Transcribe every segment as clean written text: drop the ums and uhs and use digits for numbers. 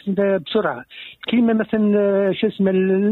بسرعه، كيما مثلا شو اسمه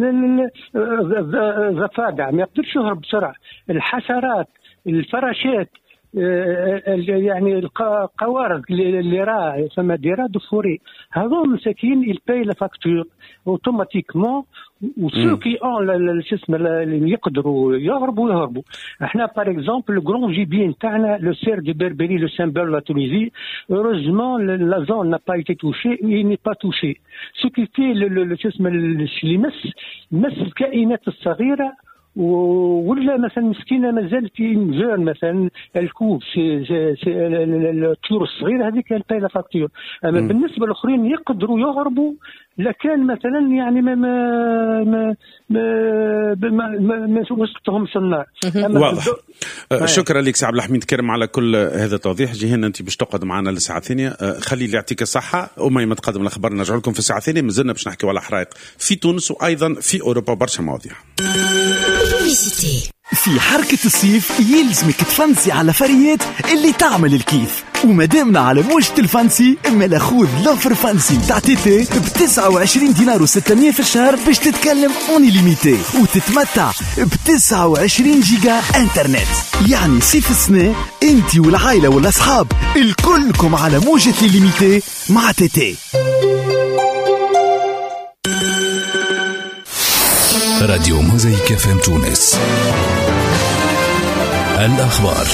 الضفادع ما يقدرش يهرب بسرعه، الحشرات، الفراشات، يعني القوارض اللي راه فما ديرا دفوري، هذو مساكين يباي لا فاكتور اوتوماتيكمون. وسو كي اون شو اسمه اللي يقدروا يهربوا. احنا باغ اكزومبل الجرون جيبي تاعنا لو سير دي بربري لو سيمبول لا تونيزي، heureusement la zone n'a pas été touchée, il n'est pas touché. Ce qui fait شو اسمه اللي مس الكائنات الصغيره، ولا مثلا مسكينه مازال في مجال مثلا الكوب الطيور الصغيره هذيك الباي لا فاكتور. اما بالنسبه للاخرين يقدروا يهربوا، لكن مثلا يعني ما وصلتهمش النار. واضح. شكرا لك سي عبد الحميد كرم على كل هذا التوضيح. جيهان انت باش تقعد معنا للساعه الثانيه، خلي لي يعطيك الصحه. وما تقدم الاخبار نرجع لكم في الساعه الثانيه. مازلنا باش نحكيوا على حرائق في تونس وايضا في اوروبا، برشا مواضيع. في حركة الصيف يلزمك تفنسي على فريات اللي تعمل الكيف، ومدامنا على موجة الفانسي اما خذ لوفر فانسي تاع تيتي ب 29 دينار و600 في الشهر باش تتكلم اوني ليميتي وتتمتع ب 29 جيجا انترنت. يعني صيف السنة انتي والعائلة والاصحاب الكلكم على موجة ليميتي مع تيتي. راديو موزايك FM تونس. الأخبار.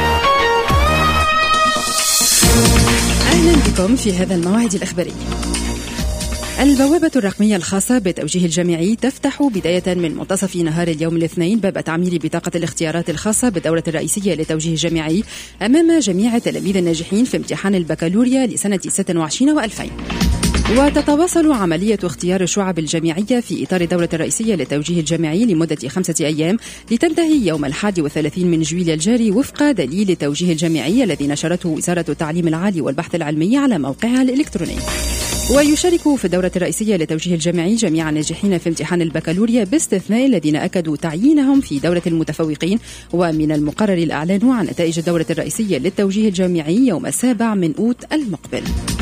أهلا بكم في هذا الموعد الإخباري. البوابة الرقمية الخاصة بتوجيه الجامعي تفتح بداية من منتصف نهار اليوم الاثنين باب تعمير بطاقة الاختيارات الخاصة بالدورة الرئيسية لتوجيه الجامعي أمام جميع التلاميذ الناجحين في امتحان البكالوريا لسنة 26 و2000. وتتواصل عملية اختيار الشعب الجامعية في إطار الدورة الرئيسية للتوجيه الجامعي لمدة 5 أيام لتنتهي يوم 31 من جويلية الجاري وفق دليل التوجيه الجامعي الذي نشرته وزارة التعليم العالي والبحث العلمي على موقعها الإلكتروني. ويشارك في الدورة الرئيسية لتوجيه الجامعي جميع الناجحين في امتحان البكالوريا باستثناء الذين أكدوا تعيينهم في دورة المتفوقين. ومن المقرر الإعلان عن نتائج الدورة الرئيسية للتوجيه الجامعي يوم 7 من أوت المقبل.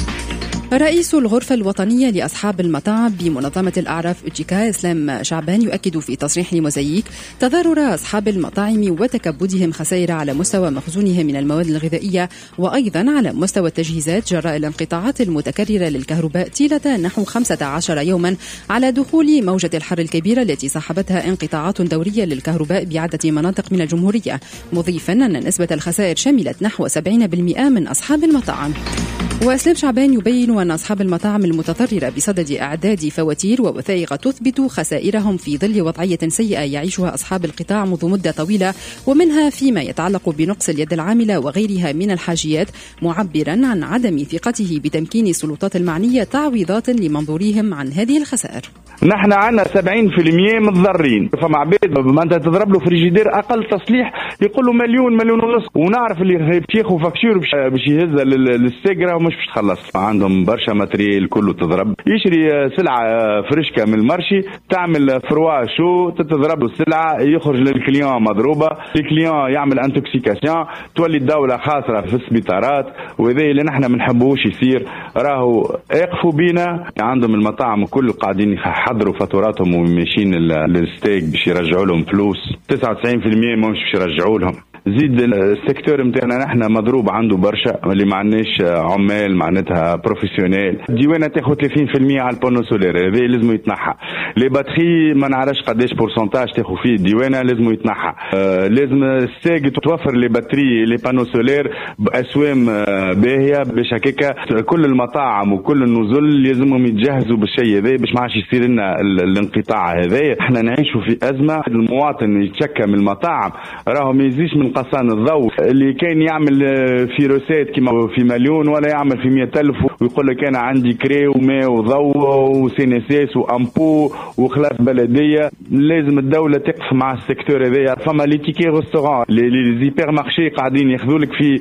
رئيس الغرفة الوطنية لأصحاب المطاعم بمنظمة الأعراف أوتشيكا إسلام شعبان يؤكد في تصريح لموزايك تضرر أصحاب المطاعم وتكبدهم خسائر على مستوى مخزونهم من المواد الغذائية وأيضا على مستوى التجهيزات جراء الانقطاعات المتكررة للكهرباء طيلة نحو 15 يوما على دخول موجة الحر الكبيرة التي صاحبتها انقطاعات دورية للكهرباء بعدة مناطق من الجمهورية، مضيفا أن نسبة الخسائر شملت نحو 70% من أصحاب المطاعم. وإسلام شعبان يبين أن أصحاب المطاعم المتضررة بصدد إعداد فواتير ووثائق تثبت خسائرهم في ظل وضعية سيئة يعيشها أصحاب القطاع منذ مدة طويلة، ومنها فيما يتعلق بنقص اليد العاملة وغيرها من الحاجيات، معبرا عن عدم ثقته بتمكين السلطات المعنية تعويضات لمنظورهم عن هذه الخسائر. نحن عنا 70% متضررين، فمع عباد ما انت تضرب له فريجيدير اقل تصليح يقول له مليون ونص، ونعرف اللي ياخذ فاكتور باش يهزها للسيجرا ومش باش تخلص. عندهم برشا ماتريال كله تضرب، يشري سلعه فريشكا من المارشي تعمل فروا شو تتضرب له السلعه يخرج للكليون مضروبه، الكليون يعمل انتوكسيكاسيون، تولي الدوله خاسره في السبيطارات، وهذا اللي نحن ما نحبوش يصير. راهو يقفوا بينا، عندهم المطاعم كل قاعدين يحضروا فاتوراتهم وماشيين للستيك باش يرجعوا لهم فلوس، 99% مش باش يرجعوا لهم. زيد السيكتور متاعنا نحن مضروب عنده برشا، اللي ما عندناش عمال معناتها بروفيسيونيل. ديوانه تاخذ 30% على البانو سولير، هذا لازم يتنحى. لي باتري ما نعرفش قداش بورسنتاج تاخذ فيه الديوانه، لازم يتنحى. لازم الساق توفر لي باتري لي بانو سولير باسوام باهيه باش هكاكا كل المطاعم وكل النزل لازمهم يتجهزوا بالشيء هذا باش ما عادش يصير لنا الانقطاع هذا. احنا نعيشوا في ازمه، المواطن يتشكى من المطاعم راهو ما يزيش من قصان الضوء، اللي كان يعمل في روسات كما في مليون ولا يعمل في 100,000 ويقول لك انا عندي كري وماء وضوء وسينيسيس وامبو وخلاص بلديه. لازم الدوله تقف مع السيكتور هذايا. فما لي تيكي ريستوران لي زيبر مارشي قاعدين ياخذوا لك في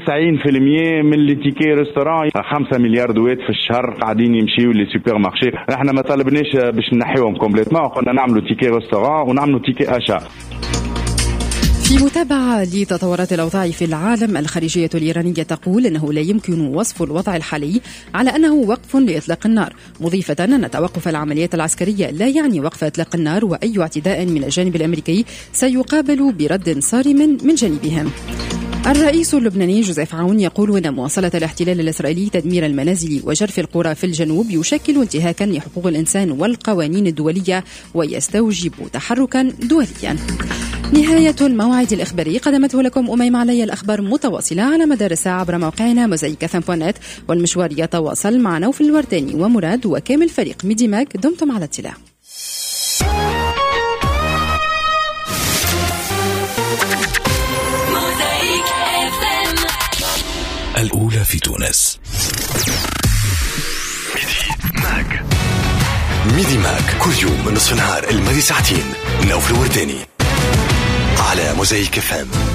90% من لي تيكي ريستوران، 5 مليار دوات في الشهر قاعدين يمشيوا لي سوبر مارشي. احنا ما طلبناش باش نحيوهم كومبليتمون، قلنا نعملوا تيكي ريستوران ونعملوا تيكي اشا. في متابعة لتطورات الأوضاع في العالم، الخارجية الإيرانية تقول أنه لا يمكن وصف الوضع الحالي على أنه وقف لإطلاق النار، مضيفة أن توقف العمليات العسكرية لا يعني وقف إطلاق النار، وأي اعتداء من الجانب الأمريكي سيقابل برد صارم من جانبهم. الرئيس اللبناني جوزيف عون يقول أن مواصلة الاحتلال الإسرائيلي تدمير المنازل وجرف القرى في الجنوب يشكل انتهاكا لحقوق الإنسان والقوانين الدولية ويستوجب تحركا دوليا. نهاية الموعد الإخباري قدمته لكم أميمة علي. الأخبار متواصلة على مدار الساعة عبر موقعنا mozaik.fm.net، والمشوار يتواصل مع نوف الورداني ومراد وكامل فريق ميدي ماك. دمتم على اطلاع. الأولى في تونس. ميدي ماك كل يوم من نصف النهار الماضي ساعتين. نوف الورداني على موزايك FM.